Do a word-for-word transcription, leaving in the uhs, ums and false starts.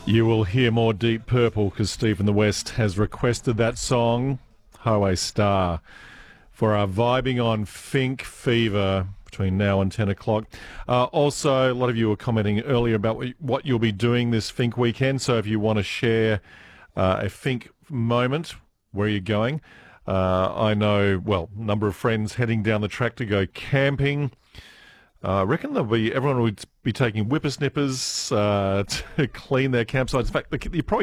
You will hear more Deep Purple because Stephen the West has requested that song, Highway Star, for our vibing on Fink Fever between now and ten o'clock. Uh, also, a lot of you were commenting earlier about what you'll be doing this Fink weekend, so if you want to share uh, a Fink moment, where you're going. Uh, I know, well, a number of friends heading down the track to go camping. Uh, I reckon there'll be everyone would be taking whippersnippers uh, to clean their campsites. In fact, you're probably